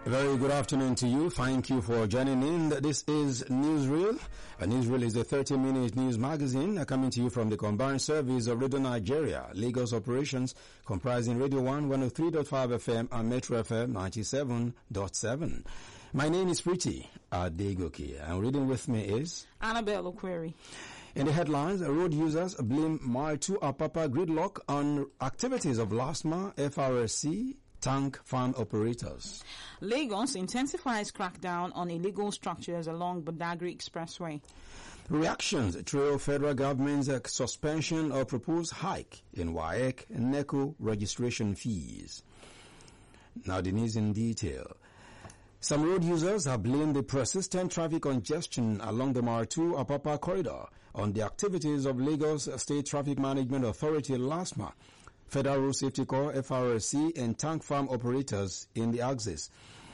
A very good afternoon to you. Thank you for joining in. This is Newsreel. Newsreel is a 30-minute news magazine coming to you from the combined service of Radio Nigeria, Lagos operations, comprising Radio 1 103.5 FM and Metro FM 97.7. My name is Pretty Adegoke, and reading with me is Annabelle Okweri. In the headlines, road users blame Mile 2 Apapa gridlock on activities of LASTMA, FRSC, tank farm operators. Lagos intensifies crackdown on illegal structures along Badagry Expressway. Reactions trail federal government's suspension or proposed hike in WAEC and NECO registration fees. Now the news in detail. Some road users have blamed the persistent traffic congestion along the Mile 2 Apapa corridor on the activities of Lagos State Traffic Management Authority LASTMA, Federal Road Safety Corps, FRSC, and tank farm operators in the axis.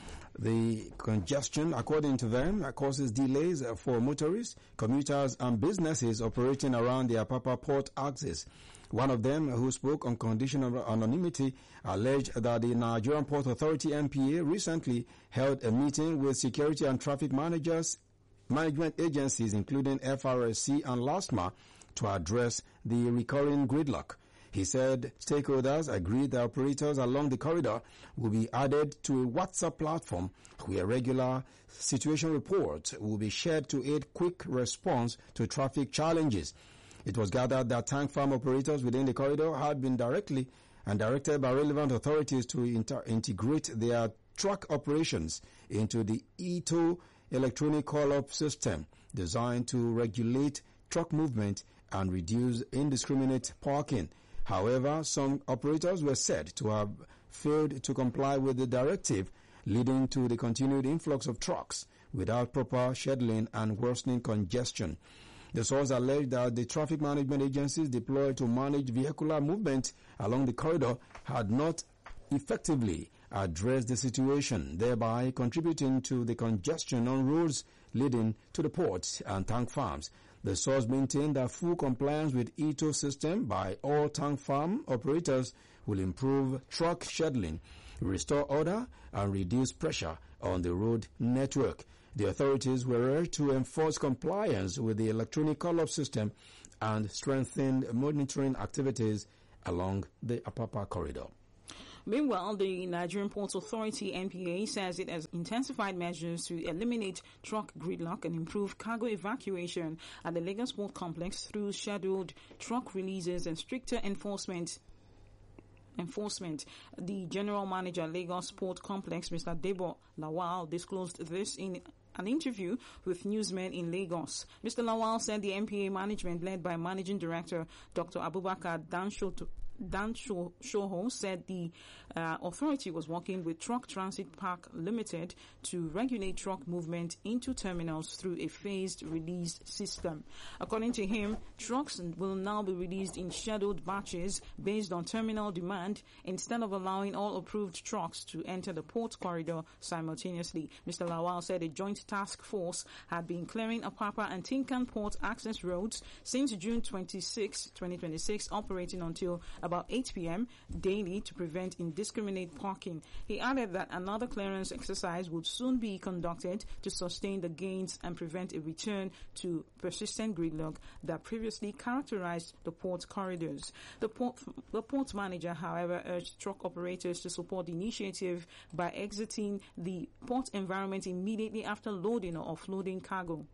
The congestion, according to them, causes delays for motorists, commuters, and businesses operating around the Apapa port axis. One of them, who spoke on condition of anonymity, alleged that the Nigerian Port Authority NPA recently held a meeting with security and traffic management agencies, including FRSC and LASTMA, to address the recurring gridlock. He said stakeholders agreed that operators along the corridor will be added to a WhatsApp platform where regular situation reports will be shared to aid quick response to traffic challenges. It was gathered that tank farm operators within the corridor had been directly and directed by relevant authorities to integrate their truck operations into the ETO electronic call-up system designed to regulate truck movement and reduce indiscriminate parking. However, some operators were said to have failed to comply with the directive, leading to the continued influx of trucks without proper scheduling and worsening congestion. The source alleged that the traffic management agencies deployed to manage vehicular movement along the corridor had not effectively addressed the situation, thereby contributing to the congestion on roads leading to the ports and tank farms. The source maintained that full compliance with ETO system by all tank farm operators will improve truck scheduling, restore order, and reduce pressure on the road network. The authorities were urged to enforce compliance with the electronic call-up system and strengthen monitoring activities along the Apapa corridor. Meanwhile, the Nigerian Ports Authority NPA says it has intensified measures to eliminate truck gridlock and improve cargo evacuation at the Lagos Port Complex through scheduled truck releases and stricter enforcement. The General Manager Lagos Port Complex, Mr. Debo Lawal, disclosed this in an interview with newsmen in Lagos. Mr. Lawal said the NPA management, led by Managing Director Dr. Abubakar Shoho, said the authority was working with Truck Transit Park Limited to regulate truck movement into terminals through a phased release system. According to him, trucks will now be released in scheduled batches based on terminal demand instead of allowing all approved trucks to enter the port corridor simultaneously. Mr. Lawal said a joint task force had been clearing Apapa and Tinkan port access roads since June 26, 2026, operating until about 8 p.m. daily to prevent indiscriminate parking. He added that another clearance exercise would soon be conducted to sustain the gains and prevent a return to persistent gridlock that previously characterized the port corridors. The port manager, however, urged truck operators to support the initiative by exiting the port environment immediately after loading or offloading cargo.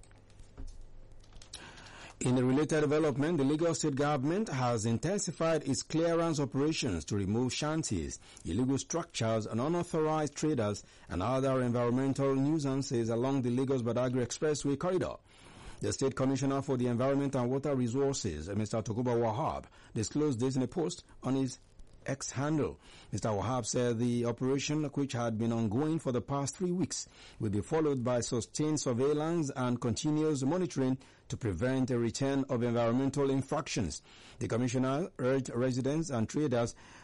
In a related development, the Lagos State government has intensified its clearance operations to remove shanties, illegal structures, and unauthorized traders and other environmental nuisances along the Lagos-Badagry Expressway corridor. The State Commissioner for the Environment and Water Resources, Mr. Tokuba Wahab, disclosed this in a post on his X handle. Mr. Wahab said the operation, which had been ongoing for the past 3 weeks, will be followed by sustained surveillance and continuous monitoring to prevent a return of environmental infractions. The Commissioner urged residents and traders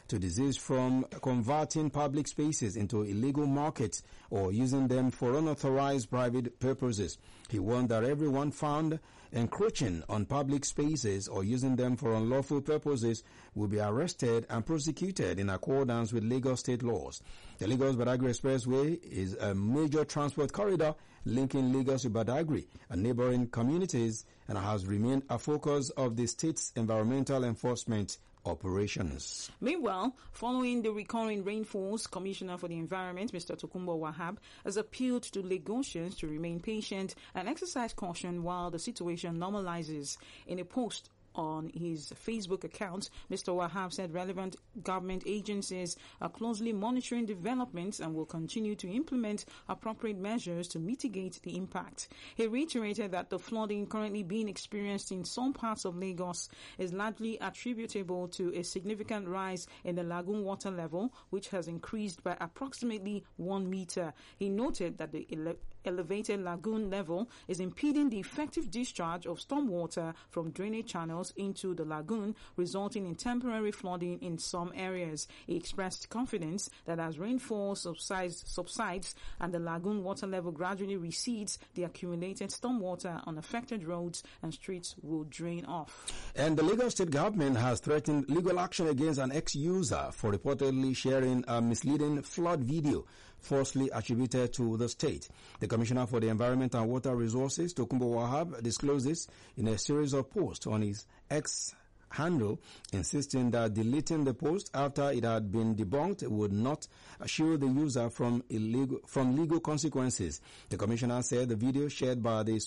to desist from converting public spaces into illegal markets or using them for unauthorized private purposes. He warned that everyone found encroaching on public spaces or using them for unlawful purposes will be arrested and prosecuted in accordance with Lagos state laws. The Lagos-Badagry Expressway is a major transport corridor linking Lagos to Badagry and neighboring communities and has remained a focus of the state's environmental enforcement operations. Meanwhile, following the recurring rainfalls, Commissioner for the Environment, Mr. Tokunbo Wahab, has appealed to Lagosians to remain patient and exercise caution while the situation normalizes. In a post on his Facebook account, Mr. Wahab said relevant government agencies are closely monitoring developments and will continue to implement appropriate measures to mitigate the impact. He reiterated that the flooding currently being experienced in some parts of Lagos is largely attributable to a significant rise in the lagoon water level, which has increased by approximately 1 meter. He noted that the elevated lagoon level is impeding the effective discharge of stormwater from drainage channels into the lagoon, resulting in temporary flooding in some areas. He expressed confidence that as rainfall subsides and the lagoon water level gradually recedes, the accumulated stormwater on affected roads and streets will drain off. And the Lagos state government has threatened legal action against an ex-user for reportedly sharing a misleading flood video falsely attributed to the state. The Commissioner for the Environment and Water Resources, Tokunbo Wahab, disclosed this in a series of posts on his X handle, insisting that deleting the post after it had been debunked would not shield the user from legal consequences. The Commissioner said the video shared by the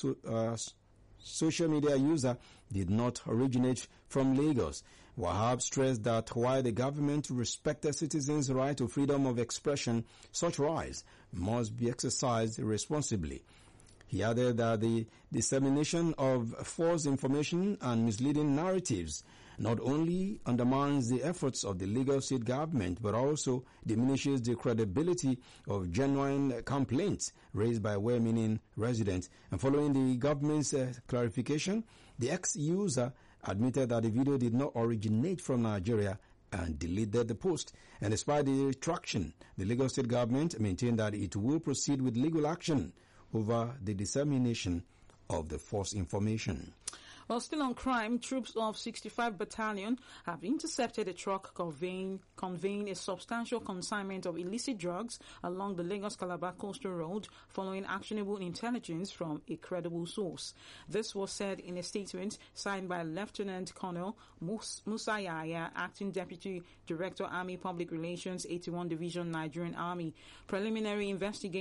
social media user did not originate from Lagos. Wahab stressed that while the government respected citizens' right to freedom of expression, such rights must be exercised responsibly. He added that the dissemination of false information and misleading narratives not only undermines the efforts of the Lagos state government, but also diminishes the credibility of genuine complaints raised by well-meaning residents. And following the government's clarification, the ex-user admitted that the video did not originate from Nigeria and deleted the post. And despite the retraction, the Lagos state government maintained that it will proceed with legal action over the dissemination of the false information. Well, still on crime, troops of 65 Battalion have intercepted a truck conveying a substantial consignment of illicit drugs along the Lagos-Calabar Coastal Road following actionable intelligence from a credible source. This was said in a statement signed by Lieutenant Colonel Musa Yahya, Acting Deputy Director, Army Public Relations, 81 Division, Nigerian Army. Preliminary investigation